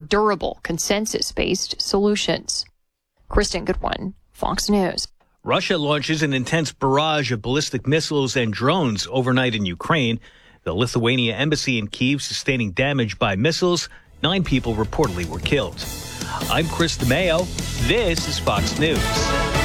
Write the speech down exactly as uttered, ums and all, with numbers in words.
durable, consensus-based solutions. Kristen Goodwin, Fox News. Russia launches an intense barrage of ballistic missiles and drones overnight in Ukraine. The Lithuania embassy in Kyiv sustaining damage by missiles. Nine people reportedly were killed. I'm Chris DeMayo. This is Fox News.